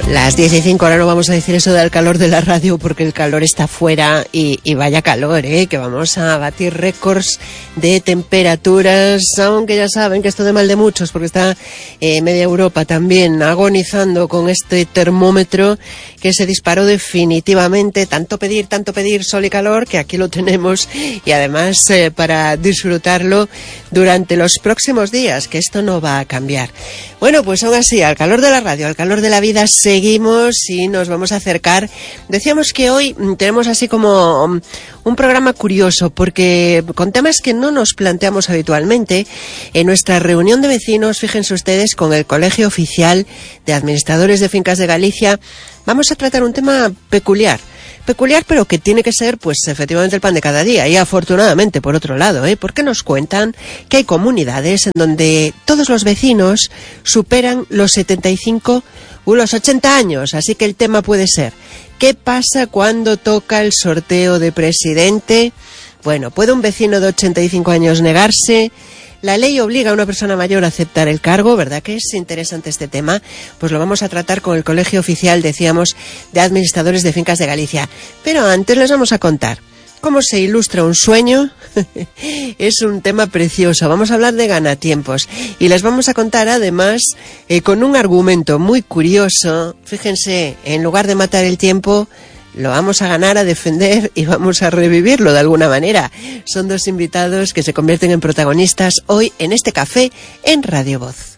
Las 15, ahora no vamos a decir eso del calor de la radio porque el calor está fuera y vaya calor, que vamos a batir récords de temperaturas, aunque ya saben que esto de mal de muchos porque está media Europa también agonizando con este termómetro que se disparó definitivamente, tanto pedir sol y calor que aquí lo tenemos y además para disfrutarlo durante los próximos días, que esto no va a cambiar. Bueno, pues aún así, al calor de la radio, al calor de la vida, seguimos y nos vamos a acercar. Decíamos que hoy tenemos así como un programa curioso, porque con temas que no nos planteamos habitualmente. En nuestra reunión de vecinos, fíjense ustedes, con el Colegio Oficial de Administradores de Fincas de Galicia, vamos a tratar un tema peculiar, pero que tiene que ser, pues, efectivamente el pan de cada día. Y afortunadamente, por otro lado, porque nos cuentan que hay comunidades en donde todos los vecinos superan los 75 o los 80 años. Así que el tema puede ser, ¿qué pasa cuando toca el sorteo de presidente? Bueno, ¿puede un vecino de 85 años negarse? La ley obliga a una persona mayor a aceptar el cargo, ¿verdad que es interesante este tema? Pues lo vamos a tratar con el Colegio Oficial, decíamos, de Administradores de Fincas de Galicia. Pero antes les vamos a contar cómo se ilustra un sueño. Es un tema precioso. Vamos a hablar de ganatiempos y les vamos a contar además con un argumento muy curioso. Fíjense, en lugar de matar el tiempo, lo vamos a ganar, a defender y vamos a revivirlo de alguna manera. Son dos invitados que se convierten en protagonistas hoy en este café en Radio Voz.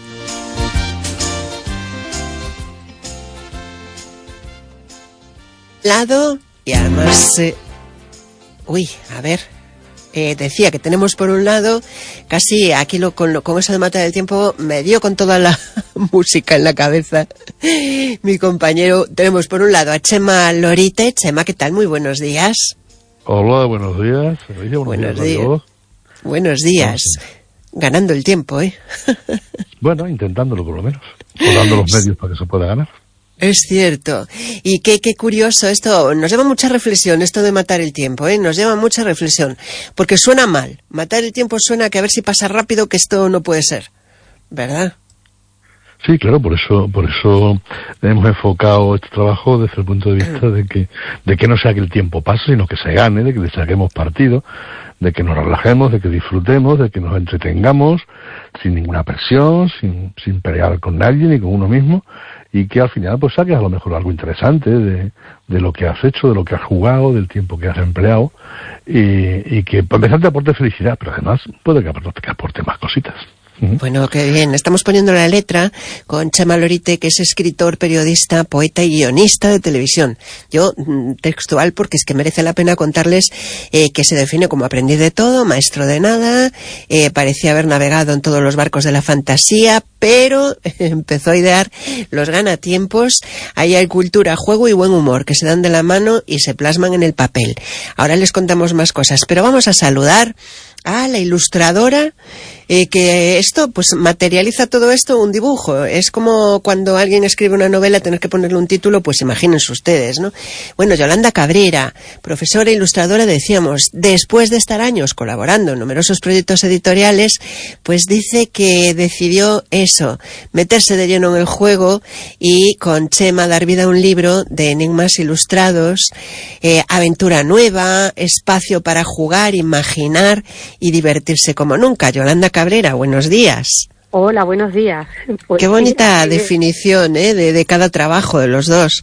Lado y además... decía que tenemos por un lado, casi aquí con eso de matar el tiempo, me dio con toda la música en la cabeza mi compañero. Tenemos por un lado a Chema Lorite. Chema, ¿qué tal? Muy buenos días. Hola, buenos días. Buenos días. Buenos días. Ganando el tiempo, Bueno, intentándolo por lo menos. O dando los medios para que se pueda ganar. Es cierto. Y qué curioso, esto nos lleva a mucha reflexión, esto de matar el tiempo, nos lleva a mucha reflexión, porque suena mal. Matar el tiempo suena que a ver si pasa rápido, que esto no puede ser, ¿verdad? Sí, claro, por eso hemos enfocado este trabajo desde el punto de vista de que no sea que el tiempo pase, sino que se gane, de que le saquemos partido, de que nos relajemos, de que disfrutemos, de que nos entretengamos, sin ninguna presión, sin pelear con nadie ni con uno mismo, y que al final pues saques a lo mejor algo interesante de lo que has hecho, de lo que has jugado, del tiempo que has empleado, y que para empezar te aporte felicidad, pero además puede que aporte más cositas. Bueno, qué bien. Estamos poniendo la letra con Chema Lorite, que es escritor, periodista, poeta y guionista de televisión. Yo, textual, porque es que merece la pena contarles que se define como aprendiz de todo, maestro de nada, parecía haber navegado en todos los barcos de la fantasía, pero empezó a idear los ganatiempos. Ahí hay cultura, juego y buen humor, que se dan de la mano y se plasman en el papel. Ahora les contamos más cosas, pero vamos a saludar a la ilustradora, que esto pues materializa todo esto un dibujo. Es como cuando alguien escribe una novela, tener que ponerle un título, pues imagínense ustedes, ¿no? Bueno, Yolanda Cabrera, profesora e ilustradora, decíamos, después de estar años colaborando en numerosos proyectos editoriales, pues dice que decidió eso, meterse de lleno en el juego y con Chema dar vida a un libro de enigmas ilustrados, aventura nueva, espacio para jugar, imaginar y divertirse como nunca. Yolanda Cabrera, buenos días. Hola, buenos días. Pues qué bonita definición de cada trabajo de los dos.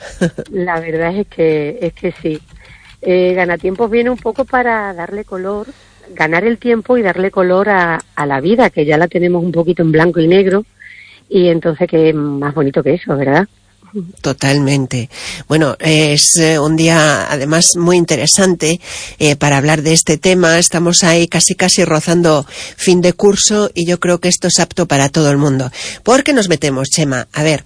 La verdad es que sí. Ganatiempos viene un poco para darle color, ganar el tiempo y darle color a la vida, que ya la tenemos un poquito en blanco y negro, y entonces qué más bonito que eso, ¿verdad? Totalmente. Bueno, es un día además muy interesante para hablar de este tema. Estamos ahí casi rozando fin de curso y yo creo que esto es apto para todo el mundo. ¿Por qué nos metemos, Chema? A ver,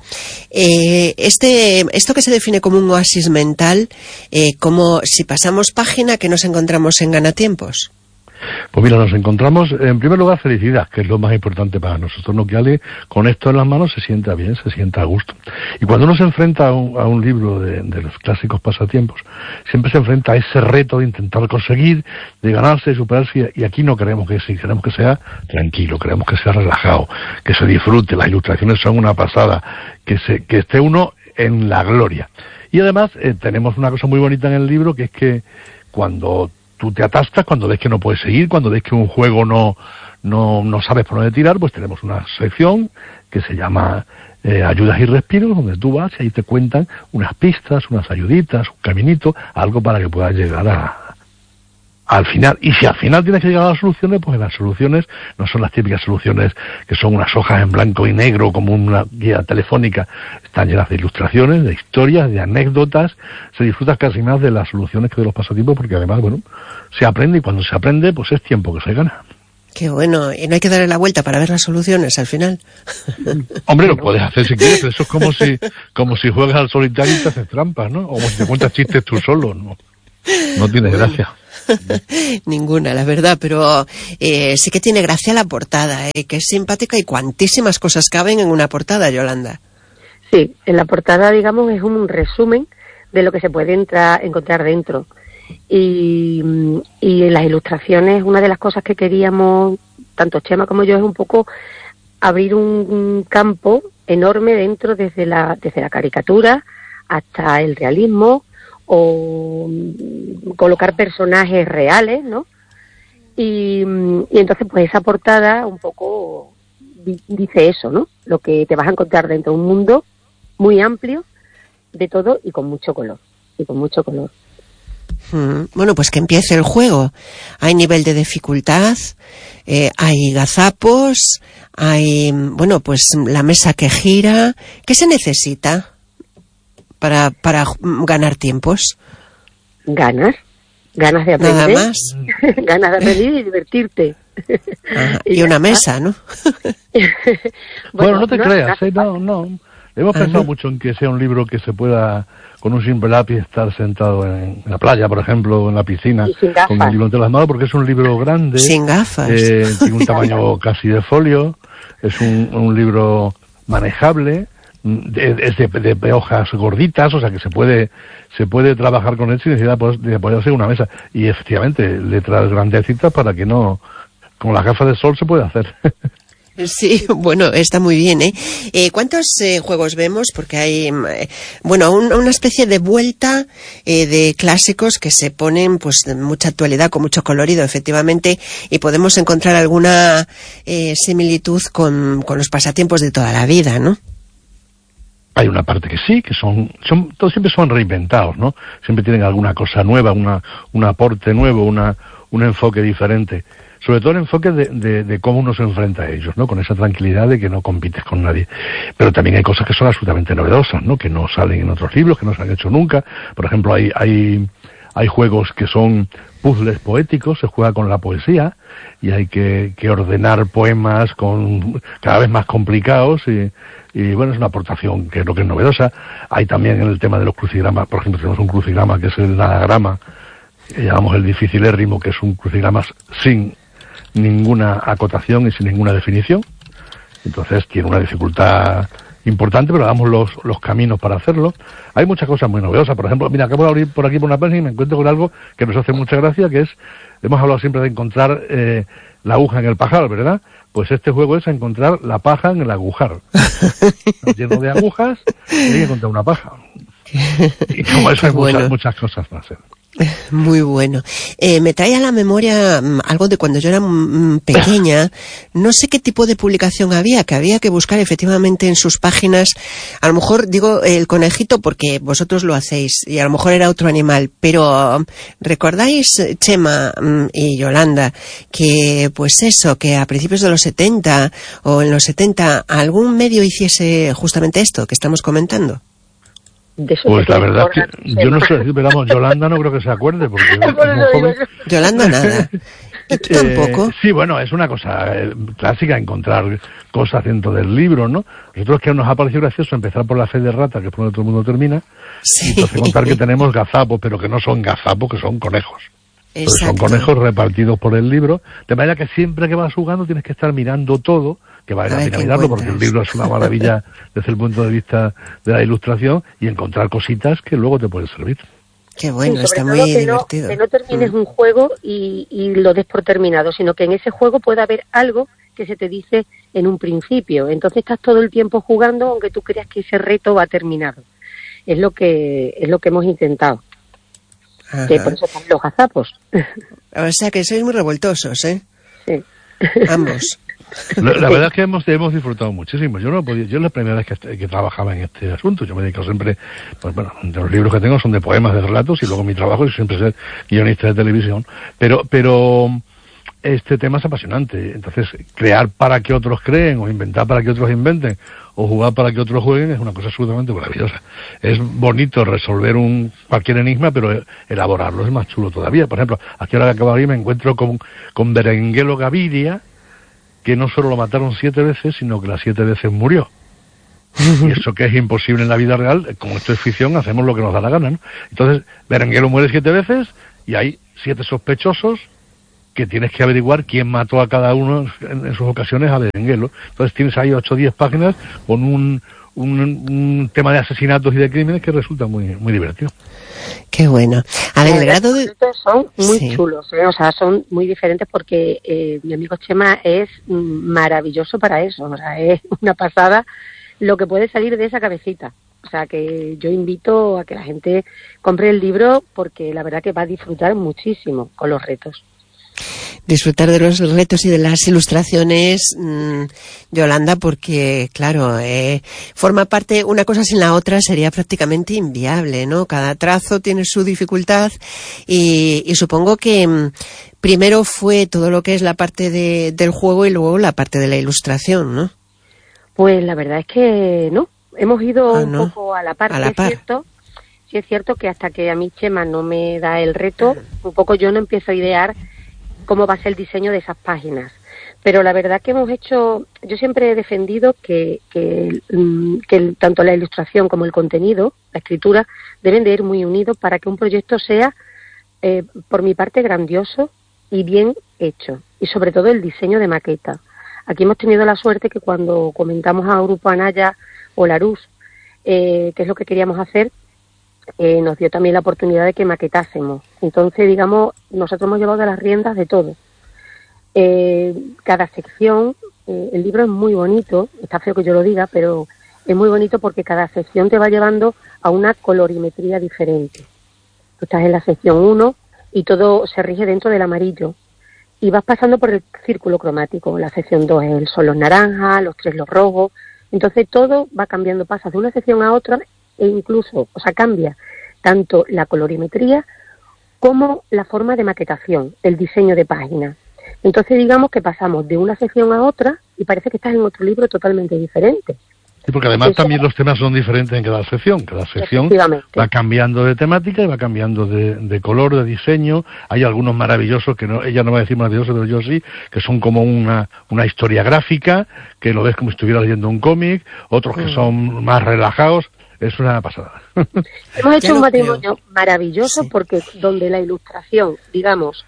esto que se define como un oasis mental, como si pasamos página, ¿qué nos encontramos en Ganatiempos? Pues mira, nos encontramos, en primer lugar, felicidad, que es lo más importante para nosotros, ¿no? Que alguien con esto en las manos se sienta bien, se sienta a gusto. Y cuando uno se enfrenta a un libro de los clásicos pasatiempos, siempre se enfrenta a ese reto de intentar conseguir, de ganarse, de superarse, y aquí no queremos que sea tranquilo, queremos que sea relajado, que se disfrute, las ilustraciones son una pasada, que esté uno en la gloria. Y además tenemos una cosa muy bonita en el libro, que es que cuando tú te atascas, cuando ves que no puedes seguir, cuando ves que un juego no sabes por dónde tirar, pues tenemos una sección que se llama Ayudas y Respiros, donde tú vas y ahí te cuentan unas pistas, unas ayuditas, un caminito, algo para que puedas llegar al final. Y si al final tienes que llegar a las soluciones, pues las soluciones no son las típicas soluciones que son unas hojas en blanco y negro como una guía telefónica. Están llenas de ilustraciones, de historias, de anécdotas. Se disfruta casi más de las soluciones que de los pasatiempos, porque además, bueno, se aprende, y cuando se aprende, pues es tiempo que se gana. Qué bueno, y no hay que darle la vuelta para ver las soluciones al final. Hombre, lo puedes hacer si quieres, pero eso es como si juegas al solitario y te haces trampas, ¿no? O como si te cuentas chistes tú solo, no tiene gracia. Ninguna, la verdad, pero sí que tiene gracia la portada, que es simpática, y cuantísimas cosas caben en una portada, Yolanda. Sí, en la portada, digamos, es un resumen de lo que se puede encontrar dentro. Y en las ilustraciones, una de las cosas que queríamos, tanto Chema como yo, es un poco abrir un campo enorme dentro, desde la caricatura hasta el realismo, o colocar personajes reales, ¿no? Y entonces, pues esa portada un poco dice eso, ¿no? Lo que te vas a encontrar dentro de un mundo muy amplio de todo y con mucho color. Bueno, pues que empiece el juego. Hay nivel de dificultad, hay gazapos, hay, bueno, pues la mesa que gira. ¿Qué se necesita para ganar tiempos? Ganas de aprender. Nada más. Ganas de aprender y divertirte. Ajá, y una mesa, ¿no? Bueno, no te creas, no. Hemos pensado mucho en que sea un libro que se pueda, con un simple lápiz, estar sentado en la playa, por ejemplo, o en la piscina, con el libro entre las manos, porque es un libro grande. Sin gafas. Tiene un tamaño casi de folio, es un libro manejable, es de hojas gorditas, o sea que se puede trabajar con él sin necesidad de poder hacer una mesa. Y efectivamente, letras grandecitas para que no, con las gafas de sol se puede hacer. Sí, bueno, está muy bien, ¿eh? ¿Cuántos juegos vemos? Porque hay, bueno, una especie de vuelta de clásicos que se ponen, pues, de mucha actualidad, con mucho colorido, efectivamente, y podemos encontrar alguna similitud con los pasatiempos de toda la vida, ¿no? Hay una parte que sí, que todos siempre son reinventados, ¿no? Siempre tienen alguna cosa nueva, un aporte nuevo, un enfoque diferente. Sobre todo el enfoque de cómo uno se enfrenta a ellos, ¿no? Con esa tranquilidad de que no compites con nadie. Pero también hay cosas que son absolutamente novedosas, ¿no? Que no salen en otros libros, que no se han hecho nunca. Por ejemplo, hay juegos que son puzzles poéticos, se juega con la poesía, y hay que ordenar poemas cada vez más complicados, y bueno, es una aportación que creo que es novedosa. Hay también en el tema de los crucigramas, por ejemplo, tenemos un crucigrama que es el anagrama, que llamamos el dificilérrimo, que es un crucigrama sin ninguna acotación y sin ninguna definición. Entonces tiene una dificultad importante, pero damos los caminos para hacerlo. Hay muchas cosas muy novedosas. Por ejemplo, mira, acabo de abrir por aquí por una página y me encuentro con algo que nos hace mucha gracia, que es, hemos hablado siempre de encontrar la aguja en el pajar, ¿verdad? Pues este juego es encontrar la paja en el agujar. Lleno de agujas, y hay que encontrar una paja. Y como eso hay muchas cosas más. Muy bueno. Me trae a la memoria algo de cuando yo era pequeña. No sé qué tipo de publicación había, que había que buscar efectivamente en sus páginas. A lo mejor digo el conejito porque vosotros lo hacéis, y a lo mejor era otro animal, pero ¿recordáis, Chema y Yolanda, que pues eso, que a principios de los 70 o en los 70 algún medio hiciese justamente esto que estamos comentando? Pues la verdad es que yo no sé, pero vamos, Yolanda no creo que se acuerde, porque es muy joven. Yolanda nada. ¿Y tú tampoco? Sí, bueno, es una cosa clásica encontrar cosas dentro del libro, ¿no? Nosotros, que nos ha parecido gracioso empezar por la fe de rata, que es por donde todo el mundo termina, sí. Y entonces contar que tenemos gazapos, pero que no son gazapos, que son conejos. Entonces, son conejos repartidos por el libro, de manera que siempre que vas jugando tienes que estar mirando todo, que vale la pena mirarlo, porque el libro es una maravilla desde el punto de vista de la ilustración, y encontrar cositas que luego te pueden servir. Qué bueno, sí, está muy divertido. Que no termines un juego y lo des por terminado, sino que en ese juego pueda haber algo que se te dice en un principio. Entonces estás todo el tiempo jugando, aunque tú creas que ese reto va terminado. es lo que hemos intentado. Ajá. Que por eso están los gazapos. O sea que sois muy revoltosos, ¿eh? Sí. Ambos. La verdad es que hemos disfrutado muchísimo. Yo es la primera vez que trabajaba en este asunto. Yo me dedico siempre, pues bueno, de los libros que tengo son de poemas, de relatos, y luego mi trabajo es siempre ser guionista de televisión. Pero este tema es apasionante. Entonces, crear para que otros creen, o inventar para que otros inventen, o jugar para que otros jueguen, es una cosa absolutamente maravillosa. Es bonito resolver cualquier enigma, pero elaborarlo es más chulo todavía. Por ejemplo, aquí ahora que acabo de ir me encuentro con Berenguelo Gaviria, que no solo lo mataron 7 veces, sino que las 7 veces murió. Y eso que es imposible en la vida real, como esto es ficción, hacemos lo que nos da la gana, ¿no? Entonces, Berenguelo muere 7 veces y hay 7 sospechosos que tienes que averiguar quién mató a cada uno en sus ocasiones a Berenguelo. Entonces tienes ahí 8 o 10 páginas con un tema de asesinatos y de crímenes que resulta muy, muy divertido. Qué bueno. A ver, el grado de... Son muy chulos, ¿eh? O sea, son muy diferentes porque mi amigo Chema es maravilloso para eso. O sea, es una pasada lo que puede salir de esa cabecita. O sea, que yo invito a que la gente compre el libro porque la verdad que va a disfrutar muchísimo con los retos. Disfrutar de los retos y de las ilustraciones, Yolanda, porque, claro, forma parte, una cosa sin la otra sería prácticamente inviable, ¿no? Cada trazo tiene su dificultad y supongo que primero fue todo lo que es la parte del juego y luego la parte de la ilustración, ¿no? Pues la verdad es que no, hemos ido un poco a la par. A la par. Sí es cierto que hasta que a mí Chema no me da el reto, un poco yo no empiezo a idear cómo va a ser el diseño de esas páginas. Pero la verdad que hemos hecho, yo siempre he defendido que tanto la ilustración como el contenido, la escritura, deben de ir muy unidos para que un proyecto sea, por mi parte, grandioso y bien hecho. Y sobre todo el diseño de maqueta. Aquí hemos tenido la suerte que cuando comentamos a Grupo Anaya o Larús, qué es lo que queríamos hacer, nos dio también la oportunidad de que maquetásemos. Entonces, digamos, nosotros hemos llevado las riendas de todo. Cada sección, el libro es muy bonito, está feo que yo lo diga, pero es muy bonito porque cada sección te va llevando a una colorimetría diferente. Tú estás en la sección 1 y todo se rige dentro del amarillo. Y vas pasando por el círculo cromático. La sección 2 son los naranjas, los 3 los rojos. Entonces todo va cambiando, pasas de una sección a otra e incluso, o sea, cambia tanto la colorimetría como la forma de maquetación, el diseño de páginas. Entonces digamos que pasamos de una sección a otra y parece que estás en otro libro totalmente diferente. Sí, porque además también los temas son diferentes en cada sección. Cada sección va cambiando de temática y va cambiando de color, de diseño. Hay algunos maravillosos, que no, ella no va a decir maravillosos, pero yo sí, que son como una historia gráfica, que lo ves como si estuvieras leyendo un cómic, otros que son más relajados. Es una pasada. Hemos hecho un matrimonio maravilloso porque donde la ilustración, digamos,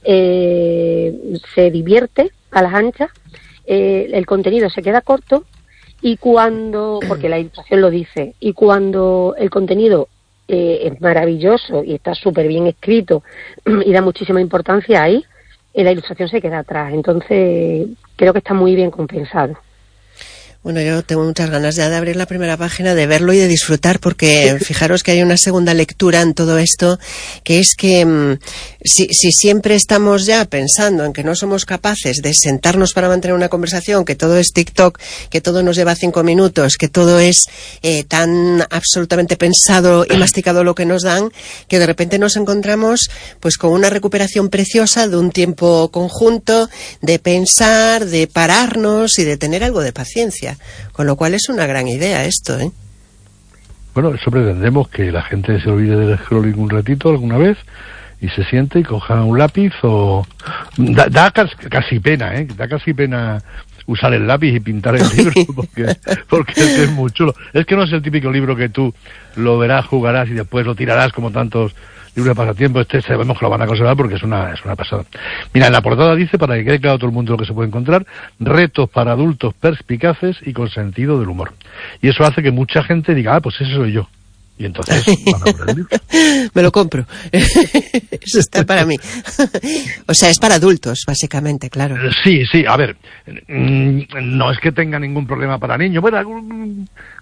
se divierte a las anchas, el contenido se queda corto y porque la ilustración lo dice, y cuando el contenido es maravilloso y está súper bien escrito y da muchísima importancia ahí, la ilustración se queda atrás. Entonces creo que está muy bien compensado. Bueno, yo tengo muchas ganas ya de abrir la primera página, de verlo y de disfrutar, porque fijaros que hay una segunda lectura en todo esto, que es que si siempre estamos ya pensando en que no somos capaces de sentarnos para mantener una conversación, que todo es TikTok, que todo nos lleva 5 minutos, que todo es tan absolutamente pensado y masticado lo que nos dan, que de repente nos encontramos pues con una recuperación preciosa de un tiempo conjunto, de pensar, de pararnos y de tener algo de paciencia. Con lo cual es una gran idea esto, ¿eh? Bueno, eso pretendemos, que la gente se olvide del scrolling un ratito alguna vez y se siente y coja un lápiz o... Da casi pena, ¿eh? Da casi pena usar el lápiz y pintar el libro porque es muy chulo. Es que no es el típico libro que tú lo verás, jugarás y después lo tirarás como tantos libros de pasatiempo. Sabemos que lo van a conservar porque es una pasada. Mira, en la portada dice, para que quede claro a todo el mundo lo que se puede encontrar: retos para adultos perspicaces y con sentido del humor. Y eso hace que mucha gente diga, pues ese soy yo. Y entonces van a por el libro. Me lo compro. Eso está para mí. O sea, es para adultos, básicamente, claro. Sí, a ver, no es que tenga ningún problema para niños. Bueno,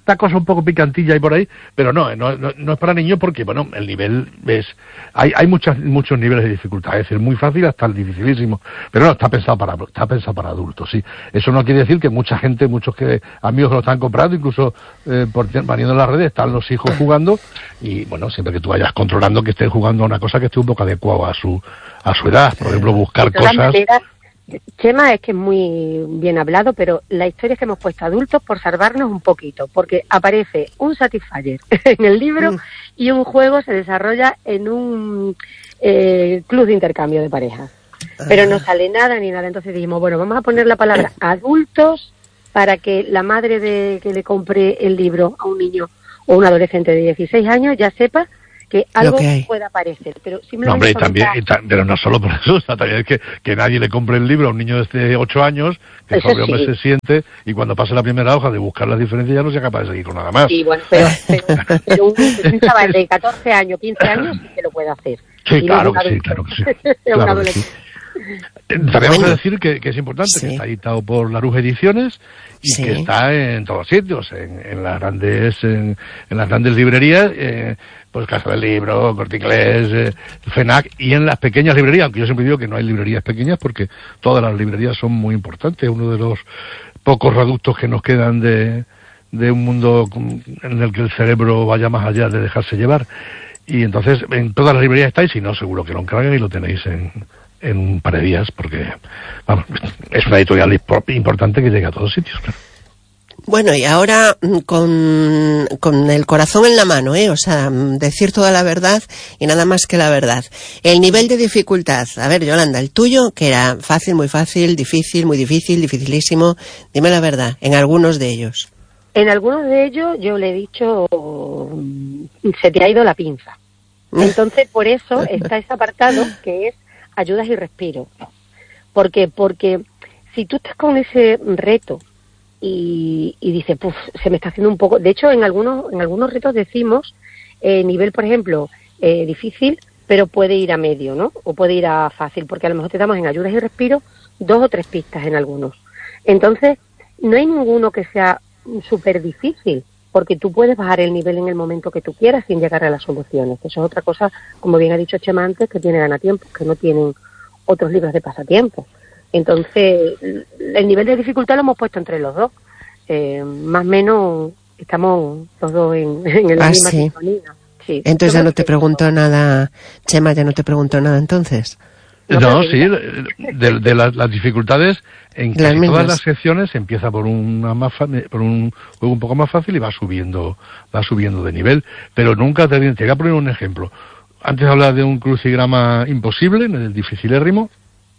esta cosa un poco picantilla y por ahí, pero no es para niños porque, bueno, el nivel hay muchos niveles de dificultad, es decir, muy fácil hasta el dificilísimo, pero no, está pensado para adultos, sí. Eso no quiere decir que mucha gente, muchos amigos que lo están comprando, incluso poniendo en las redes, están los hijos jugando, y bueno, siempre que tú vayas controlando que estén jugando a una cosa que esté un poco adecuada a su edad, por ejemplo, buscar cosas. Chema, es que es muy bien hablado, pero la historia es que hemos puesto adultos por salvarnos un poquito, porque aparece un Satisfyer en el libro y un juego se desarrolla en un club de intercambio de parejas. Pero no sale nada ni nada, entonces dijimos, bueno, vamos a poner la palabra adultos para que la madre de que le compre el libro a un niño o un adolescente de 16 años ya sepa que algo pueda aparecer, pero simplemente... No, hombre, pero no solo por eso, o sea, también es que nadie le compre el libro a un niño de 8 años, que el pobre hombre se siente, y cuando pase la primera hoja de buscar las diferencias ya no sea capaz de seguir con nada más. Sí, bueno, pero un chaval de 14 años, 15 años sí que lo puede hacer. Sí, claro que sí, claro que sí. Claro que sí. Tenemos que decir que es importante, que está editado por Larousse Ediciones y que está en todos sitios, en las grandes librerías, pues Casa del Libro, Corte Inglés, FENAC, y en las pequeñas librerías, aunque yo siempre digo que no hay librerías pequeñas porque todas las librerías son muy importantes, uno de los pocos reductos que nos quedan de un mundo en el que el cerebro vaya más allá de dejarse llevar. Y entonces en todas las librerías estáis, y no, seguro que lo encargan y lo tenéis en un par de días, porque vamos, es una editorial importante que llega a todos sitios, claro. Bueno, y ahora con el corazón en la mano, o sea, decir toda la verdad y nada más que la verdad. El nivel de dificultad, a ver, Yolanda, el tuyo, que era fácil, muy fácil, difícil, muy difícil, dificilísimo, dime la verdad, en algunos de ellos. En algunos de ellos yo le he dicho, se te ha ido la pinza. Entonces, por eso está ese apartado que es ayudas y respiro. ¿Por qué? Porque si tú estás con ese reto y dices, se me está haciendo un poco... De hecho, en algunos retos decimos nivel, por ejemplo, difícil, pero puede ir a medio, ¿no? O puede ir a fácil, porque a lo mejor te damos en ayudas y respiro 2 o 3 pistas en algunos. Entonces, no hay ninguno que sea súper difícil, porque tú puedes bajar el nivel en el momento que tú quieras sin llegar a las soluciones. Eso es otra cosa, como bien ha dicho Chema antes, que tiene Ganatiempos, que no tienen otros libros de pasatiempo. Entonces, el nivel de dificultad lo hemos puesto entre los dos. Más o menos estamos los dos en la misma sintonía. Sí. Entonces ya no te pregunto nada, Chema, ya no te pregunto nada entonces. No, sí, de las dificultades en casi todas las secciones se empieza por un juego un poco más fácil y va subiendo de nivel, pero nunca te voy a poner un ejemplo. Antes hablaba de un crucigrama imposible, en el dificilérrimo,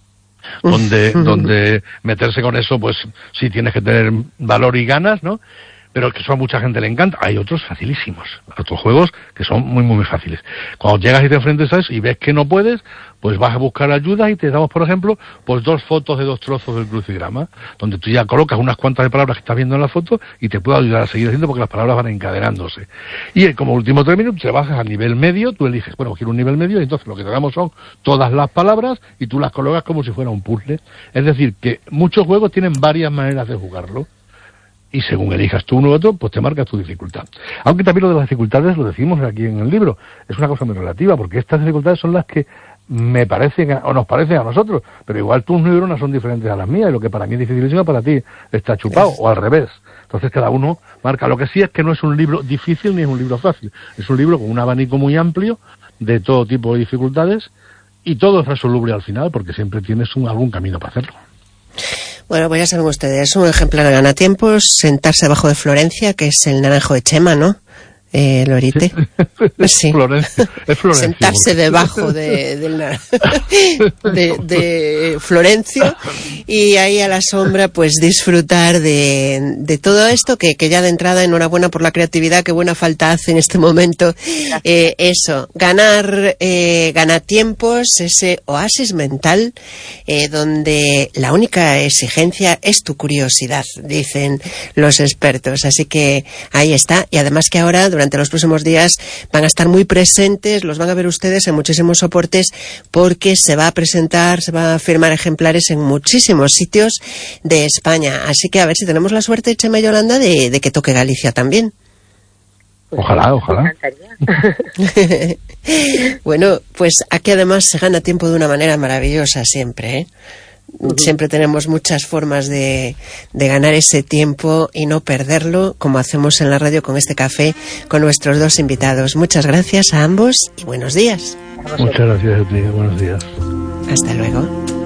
donde meterse con eso, pues sí tienes que tener valor y ganas, ¿no? Pero que eso a mucha gente le encanta. Hay otros facilísimos, otros juegos que son muy, muy fáciles. Cuando llegas y te enfrentas a eso y ves que no puedes, pues vas a buscar ayuda y te damos, por ejemplo, pues 2 fotos de 2 trozos del crucigrama, donde tú ya colocas unas cuantas de palabras que estás viendo en la foto y te puede ayudar a seguir haciendo porque las palabras van encadenándose. Y como último término, te bajas al nivel medio, tú eliges, bueno, quiero un nivel medio, y entonces lo que te damos son todas las palabras y tú las colocas como si fuera un puzzle. Es decir, que muchos juegos tienen varias maneras de jugarlo. Y según elijas tú uno u otro, pues te marcas tu dificultad. Aunque también lo de las dificultades lo decimos aquí en el libro. Es una cosa muy relativa, porque estas dificultades son las que me parecen, o nos parecen a nosotros. Pero igual tus neuronas son diferentes a las mías, y lo que para mí es dificilísimo, para ti está chupado, o al revés. Entonces cada uno marca. Lo que sí es que no es un libro difícil ni es un libro fácil. Es un libro con un abanico muy amplio de todo tipo de dificultades, y todo es resoluble al final, porque siempre tienes algún camino para hacerlo. Bueno, pues ya saben ustedes, un ejemplar de Ganatiempos, sentarse debajo de Florencia, que es el naranjo de Chema, ¿no? Lorite. Sí. Florencia. Sentarse debajo de Florencio y ahí a la sombra pues disfrutar de todo esto que ya de entrada enhorabuena por la creatividad, que buena falta hace en este momento. Eso, Ganatiempos, ese oasis mental donde la única exigencia es tu curiosidad, dicen los expertos. Así que ahí está, y además que ahora durante los próximos días van a estar muy presentes, los van a ver ustedes en muchísimos soportes, porque se va a presentar, se va a firmar ejemplares en muchísimos sitios de España. Así que a ver si tenemos la suerte, Chema y Yolanda, de que toque Galicia también. Ojalá. Bueno, pues aquí además se gana tiempo de una manera maravillosa siempre, ¿eh? Siempre tenemos muchas formas de ganar ese tiempo y no perderlo, como hacemos en la radio con este café con nuestros dos invitados. Muchas gracias a ambos y buenos días. Muchas gracias a ti, buenos días. Hasta luego.